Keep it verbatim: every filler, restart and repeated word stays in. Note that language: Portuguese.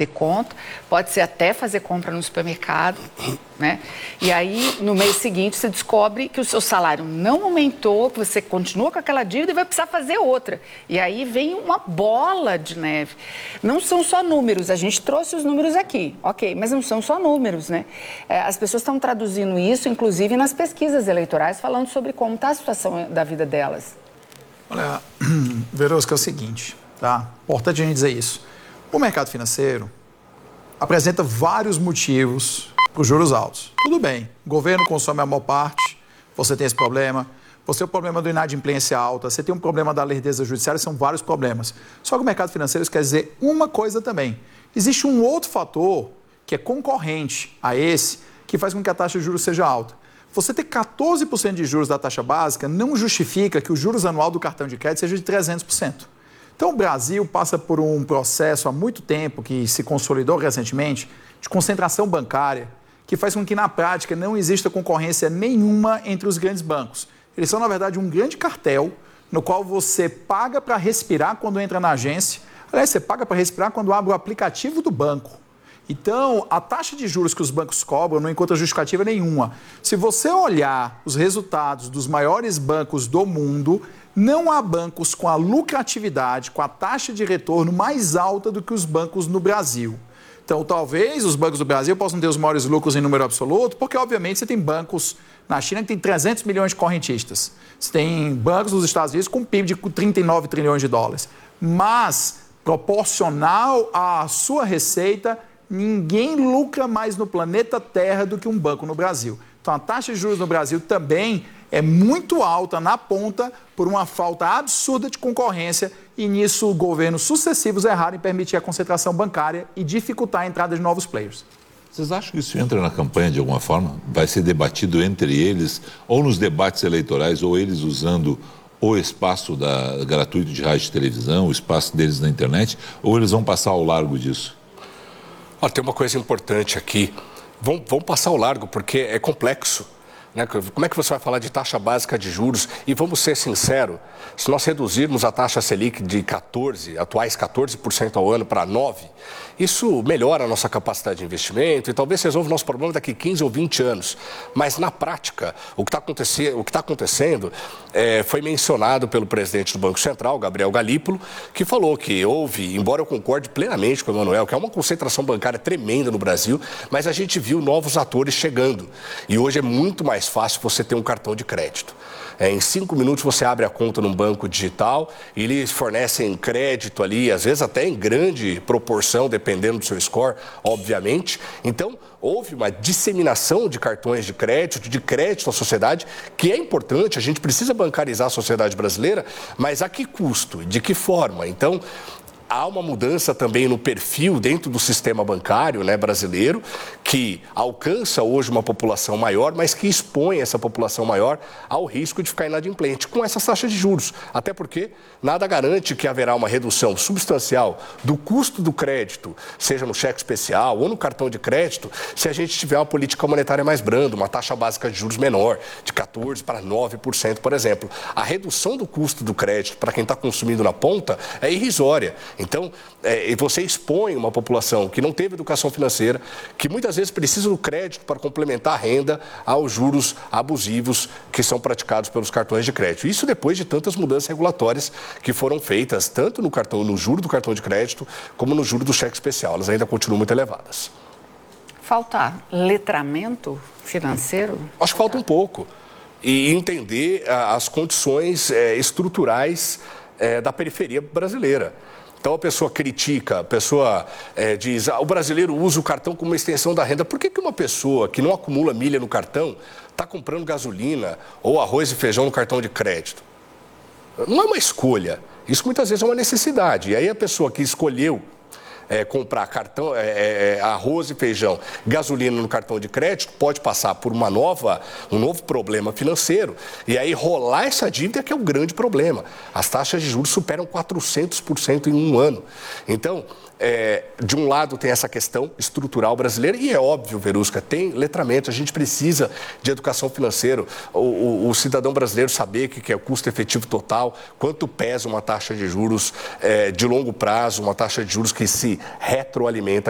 de conta, pode ser até fazer compra no supermercado, né? E aí, no mês seguinte, você descobre que o seu salário não aumentou, que você continua com aquela dívida e vai precisar fazer outra. E aí vem uma bola de neve. Não são só números, a gente trouxe os números aqui, ok, mas não são só números, né? É, as pessoas estão traduzindo isso, inclusive, nas pesquisas eleitorais, falando sobre como está a situação da vida delas. Olha, Verusca, é o seguinte, tá? Importante a gente dizer isso. O mercado financeiro apresenta vários motivos para os juros altos. Tudo bem, o governo consome a maior parte, você tem esse problema, você tem o problema do inadimplência alta, você tem um problema da lerdeza judiciária, são vários problemas. Só que o mercado financeiro quer dizer uma coisa também. Existe um outro fator que é concorrente a esse, que faz com que a taxa de juros seja alta. Você ter quatorze por cento de juros da taxa básica não justifica que o juros anual do cartão de crédito seja de trezentos por cento. Então, o Brasil passa por um processo há muito tempo, que se consolidou recentemente, de concentração bancária, que faz com que, na prática, não exista concorrência nenhuma entre os grandes bancos. Eles são, na verdade, um grande cartel, no qual você paga para respirar quando entra na agência. Aliás, você paga para respirar quando abre o aplicativo do banco. Então, a taxa de juros que os bancos cobram não encontra justificativa nenhuma. Se você olhar os resultados dos maiores bancos do mundo, não há bancos com a lucratividade, com a taxa de retorno mais alta do que os bancos no Brasil. Então, talvez os bancos do Brasil possam ter os maiores lucros em número absoluto, porque, obviamente, você tem bancos na China que tem trezentos milhões de correntistas. Você tem bancos nos Estados Unidos com P I B de trinta e nove trilhões de dólares. Mas, proporcional à sua receita, ninguém lucra mais no planeta Terra do que um banco no Brasil. Então, a taxa de juros no Brasil também é muito alta na ponta por uma falta absurda de concorrência e nisso governos sucessivos erraram em permitir a concentração bancária e dificultar a entrada de novos players. Vocês acham que isso entra na campanha de alguma forma? Vai ser debatido entre eles, ou nos debates eleitorais, ou eles usando o espaço da, gratuito de rádio e televisão, o espaço deles na internet, ou eles vão passar ao largo disso? Olha, tem uma coisa importante aqui. Vão, vão passar ao largo, porque é complexo. Né? Como é que você vai falar de taxa básica de juros? E vamos ser sinceros, se nós reduzirmos a taxa Selic de quatorze, atuais quatorze por cento ao ano para nove por cento, isso melhora a nossa capacidade de investimento e talvez resolva o nosso problema daqui quinze ou vinte anos. Mas, na prática, o que está acontecendo, o que tá acontecendo é, foi mencionado pelo presidente do Banco Central, Gabriel Galípolo, que falou que houve, embora eu concorde plenamente com o Emanuel, que é uma concentração bancária tremenda no Brasil, mas a gente viu novos atores chegando. E hoje é muito mais fácil você ter um cartão de crédito. É, em cinco minutos você abre a conta num banco digital e eles fornecem crédito ali, às vezes até em grande proporção, dependendo do seu score, obviamente. Então, houve uma disseminação de cartões de crédito, de crédito à sociedade, que é importante, a gente precisa bancarizar a sociedade brasileira, mas a que custo? De que forma? Então, há uma mudança também no perfil dentro do sistema bancário, né, brasileiro, que alcança hoje uma população maior, mas que expõe essa população maior ao risco de ficar inadimplente com essas taxas de juros. Até porque nada garante que haverá uma redução substancial do custo do crédito, seja no cheque especial ou no cartão de crédito, se a gente tiver uma política monetária mais branda, uma taxa básica de juros menor, de quatorze por cento para nove por cento, por exemplo. A redução do custo do crédito para quem está consumindo na ponta é irrisória. Então, é, você expõe uma população que não teve educação financeira, que muitas vezes precisa do crédito para complementar a renda aos juros abusivos que são praticados pelos cartões de crédito. Isso depois de tantas mudanças regulatórias que foram feitas, tanto no cartão, no juro do cartão de crédito, como no juro do cheque especial. Elas ainda continuam muito elevadas. Falta letramento financeiro? Acho que falta um pouco. E entender ah, as condições eh, estruturais eh, da periferia brasileira. Então a pessoa critica, a pessoa é, diz, ah, o brasileiro usa o cartão como uma extensão da renda. Por que que uma pessoa que não acumula milha no cartão está comprando gasolina ou arroz e feijão no cartão de crédito? Não é uma escolha, isso muitas vezes é uma necessidade. E aí a pessoa que escolheu É, comprar cartão, é, é, arroz e feijão, gasolina no cartão de crédito, pode passar por uma nova, um novo problema financeiro e aí rolar essa dívida que é o grande problema. As taxas de juros superam quatrocentos por cento em um ano. Então, é, de um lado tem essa questão estrutural brasileira e é óbvio, Verusca, tem letramento, a gente precisa de educação financeira, o, o, o cidadão brasileiro saber o que é o custo efetivo total, quanto pesa uma taxa de juros é, de longo prazo, uma taxa de juros que se retroalimenta